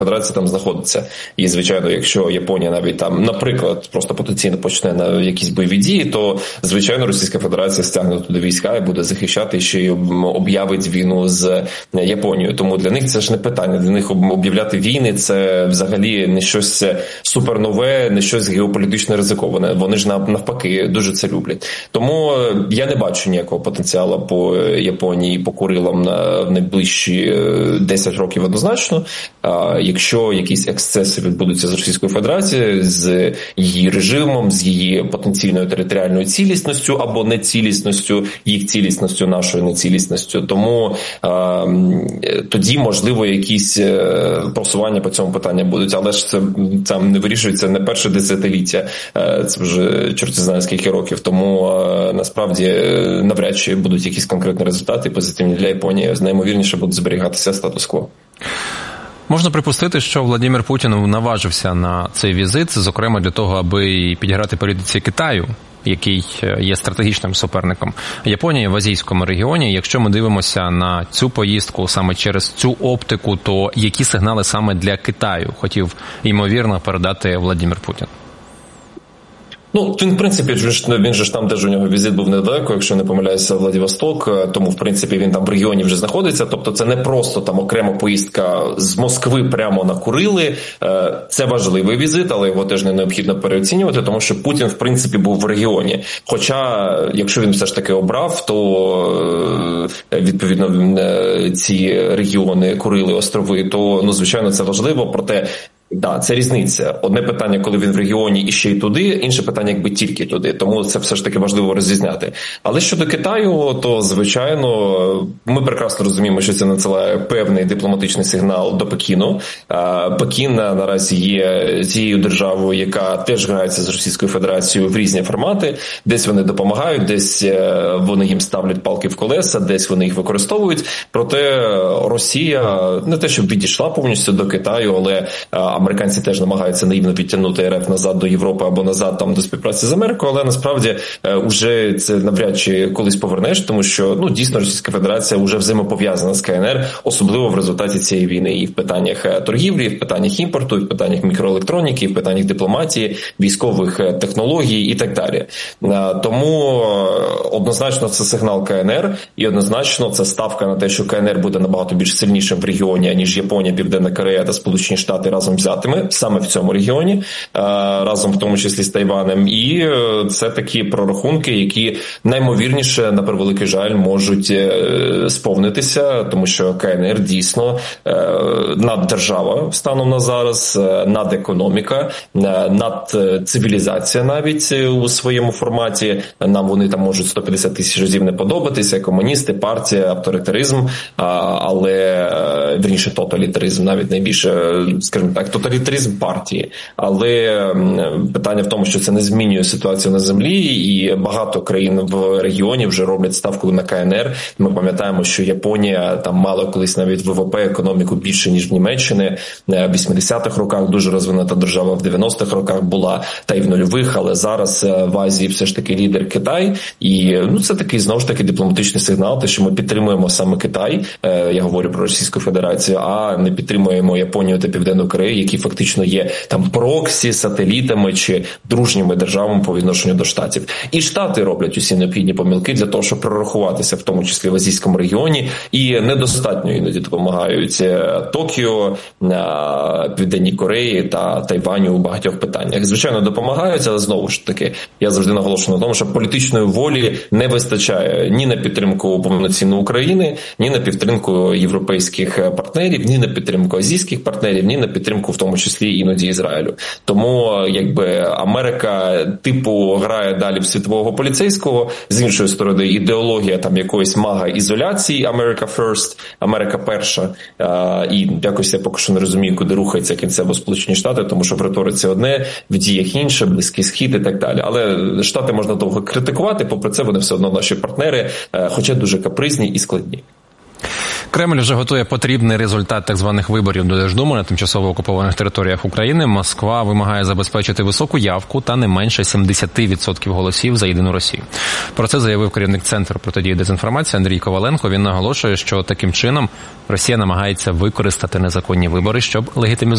Федерація там знаходиться. І, звичайно, якщо Японія навіть там, наприклад, просто потенційно почне на якісь бойові дії, то, звичайно, Російська Федерація стягне туди війська і буде захищати, ще й об'явить війну з Японією. Тому для них це ж не питання. Для них об'являти війни – це взагалі не щось супернове, не щось геополітично ризиковане. Вони ж навпаки дуже це люблять. Тому я не бачу ніякого потенціалу по Японії, по Курилам в найближчі 10 років однозначно. Якщо якісь ексцеси відбудуться з Російською Федерацією, з її режимом, з її потенційною територіальною цілісністю або нецілісністю, їх цілісністю, нашою нецілісністю, тому тоді, можливо, якісь просування по цьому питанню будуть, але ж це там не вирішується не перше десятиліття, це вже чорти знає скільки років, тому насправді навряд чи будуть якісь конкретні результати позитивні для Японії, наймовірніше буде зберігатися статус-кво. Можна припустити, що Владимир Путін наважився на цей візит, зокрема для того, аби підіграти політиці Китаю, який є стратегічним суперником Японії в азійському регіоні. Якщо ми дивимося на цю поїздку саме через цю оптику, то які сигнали саме для Китаю хотів, ймовірно, передати Владимир Путін? Ну, він, в принципі, він же ж там, де ж у нього візит був недалеко, якщо не помиляюся, Владивосток, тому, в принципі, він там в регіоні вже знаходиться, тобто це не просто там окрема поїздка з Москви прямо на Курили, це важливий візит, але його теж не необхідно переоцінювати, тому що Путін, в принципі, був в регіоні. Хоча, якщо він все ж таки обрав, то, відповідно, ці регіони, Курили, острови, то, ну, звичайно, це важливо, проте да, це різниця. Одне питання, коли він в регіоні і ще й туди, інше питання, якби тільки туди. Тому це все ж таки важливо розрізняти. Але щодо Китаю, то, звичайно, ми прекрасно розуміємо, що це надсилає певний дипломатичний сигнал до Пекіну. Пекін наразі є тією державою, яка теж грається з Російською Федерацією в різні формати. Десь вони допомагають, десь вони їм ставлять палки в колеса, десь вони їх використовують. Проте Росія не те, щоб відійшла повністю до Китаю, але американці теж намагаються наївно підтягнути РФ назад до Європи або назад там до співпраці з Америкою, але насправді вже це навряд чи колись повернеш, тому що, ну, дійсно Російська Федерація вже взаємопов'язана з КНР, особливо в результаті цієї війни, і в питаннях торгівлі, і в питаннях імпорту, і в питаннях мікроелектроніки, і в питаннях дипломатії, військових технологій і так далі. Тому однозначно це сигнал КНР, і однозначно це ставка на те, що КНР буде набагато більш сильнішим в регіоні, ніж Японія, Південна Корея та Сполучені Штати разом взятими саме в цьому регіоні, разом в тому числі з Тайванем. І це такі прорахунки, які наймовірніше, на превеликий жаль, можуть сповнитися, тому що КНР дійсно наддержава станом на зараз, надекономіка, надцивілізація навіть у своєму форматі. Нам вони там можуть 150 тисяч разів не подобатися, комуністи, партія, авторитаризм, але, вірніше, тоталітаризм, навіть найбільше, скажімо так, тоталітаризм партії. Але питання в тому, що це не змінює ситуацію на землі, і багато країн в регіоні вже роблять ставку на КНР. Ми пам'ятаємо, що Японія там мала колись навіть ВВП, економіку більше, ніж в Німеччині. В 80-х роках дуже розвинута держава, в 90-х роках була, та й в нульових, але зараз в Азії все ж таки лідер Китай. І, ну, це такий, знову ж таки, дипломатичний сигнал, те, що ми підтримуємо саме Китай, я говорю про Російську Федерацію, а не підтримуємо Японію та Південну Корею, які фактично є там проксі, сателітами чи дружніми державами по відношенню до Штатів. І Штати роблять усі необхідні помилки для того, щоб прорахуватися, в тому числі в азійському регіоні, і недостатньо іноді допомагають Токіо, Південній Кореї та Тайваню у багатьох питаннях. Звичайно, допомагають, але знову ж таки, я завжди наголошую на тому, що політичної волі не вистачає ні на підтримку повноцінно України, ні на підтримку європейських партнерів, ні на підтримку азійських партнерів, ні на підтримку в тому числі іноді Ізраїлю. Тому, якби, Америка типу грає далі в світового поліцейського, з іншої сторони ідеологія там якоїсь мага-ізоляції, America First, Америка перша, і якось я поки що не розумію, куди рухається кінцево Сполучені Штати, тому що в риториці одне, в діях інше, Близький Схід і так далі. Але Штати можна довго критикувати, попри це вони все одно наші партнери, хоча дуже капризні і складні. Кремль вже готує потрібний результат так званих виборів до Держдуми на тимчасово окупованих територіях України. Москва вимагає забезпечити високу явку та не менше 70% голосів за Єдину Росію. Про це заявив керівник Центру протидії дезінформації Андрій Коваленко. Він наголошує, що таким чином Росія намагається використати незаконні вибори, щоб легітимізувати